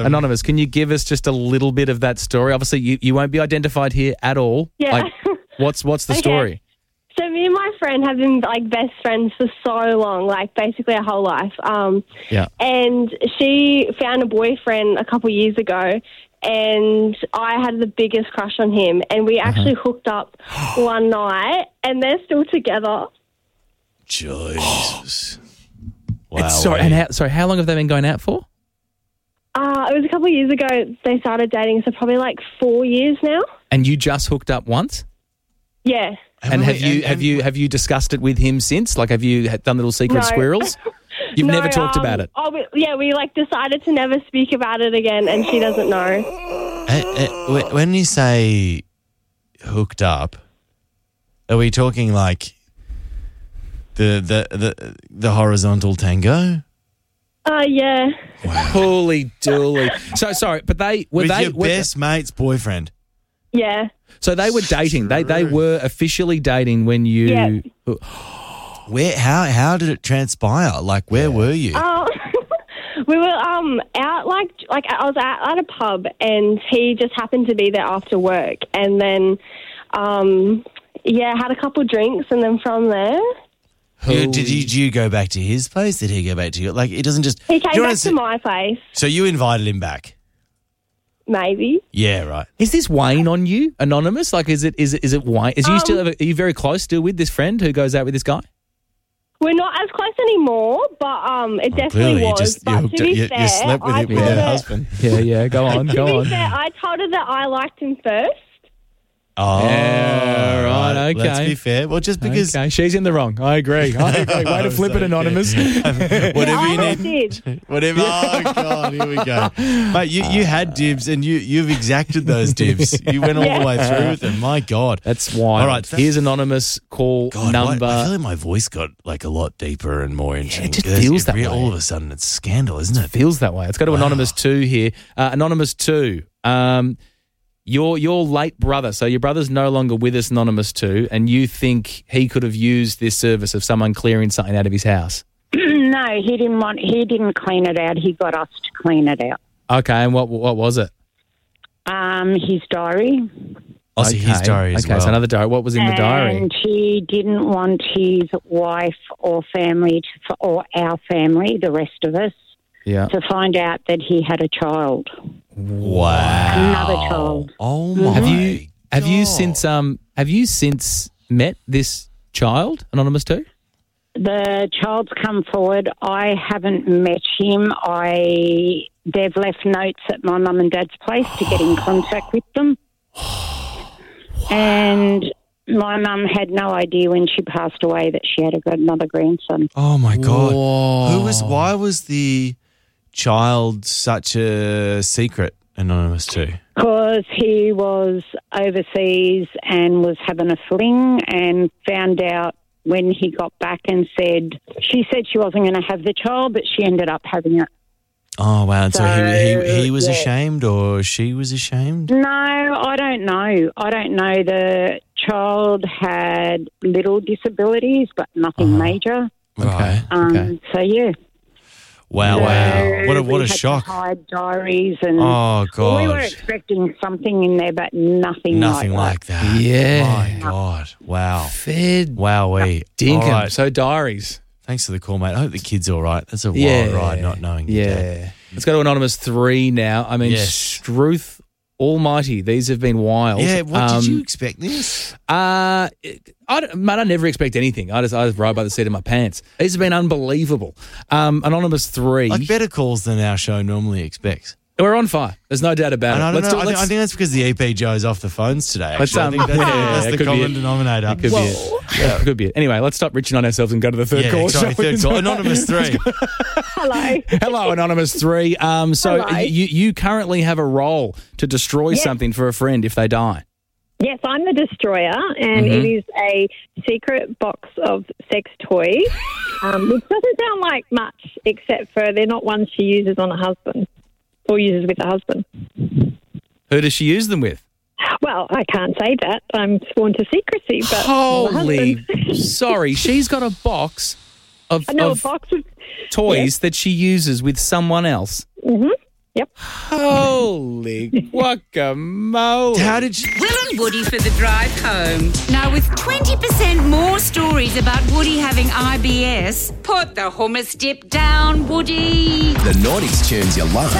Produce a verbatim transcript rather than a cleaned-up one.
Anonymous, can you give us just a little bit of that story? Obviously, you, you won't be identified here at all. Yeah. Like, what's what's the Okay. story? So me and my friend have been like best friends for so long, like basically our whole life. Um, Yeah. And she found a boyfriend a couple years ago, and I had the biggest crush on him, and we actually hooked up one night, and they're still together. Jesus. Wow. It's- sorry, and how, sorry, how long have they been going out for? Uh, it was a couple of years ago they started dating, so probably like four years now. And you just hooked up once? Yeah. And have we- you and- have and- you have you discussed it with him since? Like, have you had- done little secret No. squirrels? You've No, never talked um, about it. Oh, we, yeah, we like decided to never speak about it again, and she doesn't know. Uh, uh, wh- when you say hooked up, are we talking like the the the, the horizontal tango? Uh, yeah. Holy dooly! So sorry, but they were With they your were, best mate's boyfriend. Yeah. so they were dating. They they were officially dating when you. Yeah. Where? How? How did it transpire? Like, where were you? Oh, we were um out like like I was at, at a pub, and he just happened to be there after work, and then um yeah, had a couple drinks, and then from there You- did you did you go back to his place? Did he go back to you? Like, it doesn't just. he came you're back honest- to my place. So you invited him back? Maybe. Yeah, right. Is this weighing on you, Anonymous? Like, is it is it is it Wayne? Is you Um, still are you very close still with this friend who goes out with this guy? We're not as close anymore, but um, it definitely Clearly, you was. just you, but hooked to up- be you, fair, you slept with, I him, with told your her- husband. Yeah, yeah. Go on, To go be on. fair, I told her that I liked him first. Oh, Yeah, right, Let's okay. be fair. Well, just because Okay, she's in the wrong. I agree. I agree. Way to flip it, Anonymous. whatever Yeah, you I need, did. whatever. Oh God, here we go. Mate, you, you had dibs and you you've exacted those dibs. You went all the way through with them. My God, That's why. All right, that- Here's Anonymous. Call God, number. why- I feel like my voice got like a lot deeper and more interesting. just There's- feels it that re- way. All of a sudden, it's scandal, isn't it? Feels that way. Let's go to Anonymous two here. Uh, Anonymous two. Um, your your late brother. So your brother's no longer with us. Anonymous two, and you think he could have used this service of someone clearing something out of his house? No, he didn't want. He didn't clean it out. He got us to clean it out. Okay, and what what was it? Um, his diary, Oh, so his Okay, diary as okay, well. so another diary. What was in the diary? and he didn't want his wife or family, to, or our family, the rest of us, Yeah. to find out that he had a child, Wow, another child. Oh my! Have you have you God. since um have you since met this child, Anonymous two? The child's come forward. I haven't met him. I they've left notes at my mum and dad's place to get in contact with them. And my mum had no idea when she passed away that she had a, another grandson. Oh my God! Whoa. Who was? Why was the child such a secret? Anonymous too. Because he was overseas and was having a fling and found out when he got back and said, she said she wasn't going to have the child, but she ended up having it. Oh wow! And so, he, he he was yeah. ashamed, or she was ashamed. No, I don't know. I don't know. The child had little disabilities, but nothing major. Okay. Um, Okay. So, yeah. Wow! So Wow! What a what we a had to shock! hide diaries and Oh well, we were God! expecting something in there, but nothing, Nothing like, like that. Yeah. My God! Wow! Fed Wowee! dinkum. All right. So diaries. Thanks for the call, mate. I hope the kid's all right. That's a wild Yeah. ride, not knowing. your dad. Yeah. Let's go to Anonymous three now. I mean, Yes. Struth Almighty. These have been wild. Yeah. What Um, did you expect this? Uh, I, don't- mate, I never expect anything. I just, I just ride by the seat of my pants. These have been unbelievable. Um, Anonymous three. Like better calls than our show normally expects. We're on fire. There's no doubt about And it. I, don't Let's know, do- I, think, let's- I think that's because the E P Joe's off the phones today. Let's, Actually. I um, think that's, yeah, that's it the could be common it. denominator. It could be it. Yeah, it could be it. Anyway, let's stop reaching on ourselves and go to the third Yeah, call. sorry, shall we? third call. Anonymous three. Hello. Hello, Anonymous three. Um, so Hello. you, you currently have a role to destroy Yes. something for a friend if they die. Yes, I'm the destroyer, and Mhm. it is a secret box of sex toys, um, which doesn't sound like much, except for they're not ones she uses on a husband or uses with a husband. Who does she use them with? Well, I can't say that. I'm sworn to secrecy, but Holy, my husband- sorry. She's got a box of, I know of a box of toys that she uses with someone else. hmm Yep. Holy guacamole. How did you... Will and Woody for the drive home. Now, with twenty percent more stories about Woody having I B S, put the hummus dip down, Woody. The noughties tunes you love.